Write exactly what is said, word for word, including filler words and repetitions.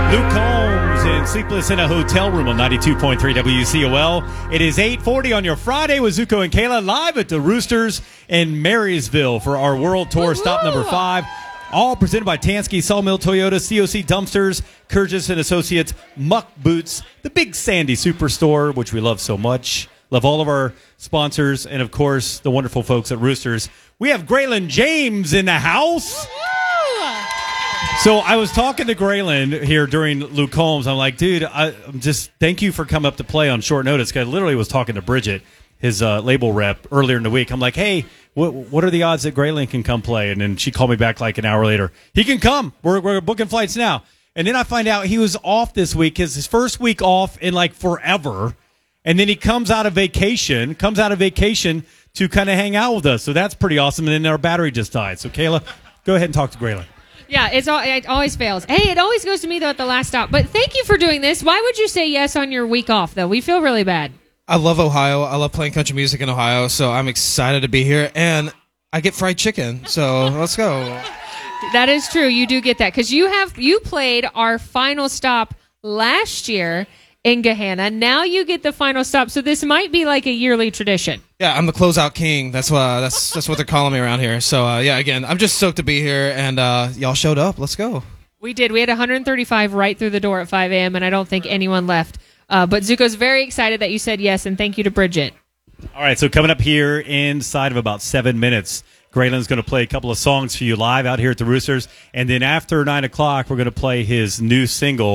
Luke Combs and Sleepless in a Hotel Room on ninety-two point three W C O L. It is eight forty on your Friday with Zuko and Kayla live at the Roosters in Marysville for our World Tour Woo-hoo! stop number five. All presented by Tansky Sawmill Toyota, C O C Dumpsters, Kurgis and Associates, Muck Boots, the Big Sandy Superstore, which we love so much. Love all of our sponsors, and of course, the wonderful folks at Roosters. We have Graylin James in the house. So I was talking to Graylin here during Luke Combs. I'm like, dude, I, I'm just thank you for coming up to play on short notice. Because I literally was talking to Bridget, his uh, label rep, earlier in the week. I'm like, hey, what what are the odds that Graylin can come play? And then she called me back like an hour later. He can come. We're we're booking flights now. And then I find out he was off this week. It's his first week off in like forever. And then he comes out of vacation, comes out of vacation to kind of hang out with us. So that's pretty awesome. And then our battery just died. So Kayla, go ahead and talk to Graylin. Yeah, it's all, it always fails. Hey, it always goes to me, though, at the last stop. But thank you for doing this. Why would you say yes on your week off, though? We feel really bad. I love Ohio. I love playing country music in Ohio, so I'm excited to be here. And I get fried chicken, so let's go. That is true. You do get that. Because you have you played our final stop last year in Gahanna. Now you get the final stop, so this might be like a yearly tradition. Yeah, I'm the closeout king. That's what that's that's what they're calling me around here. So uh, yeah, again, I'm just stoked to be here, and uh, y'all showed up. Let's go. We did. We had one hundred thirty-five right through the door at five a.m., and I don't think anyone left. Uh, but Zuko's very excited that you said yes, and thank you to Bridget. All right, so coming up here inside of about seven minutes, Graylin's going to play a couple of songs for you live out here at the Roosters, and then after nine o'clock, we're going to play his new single.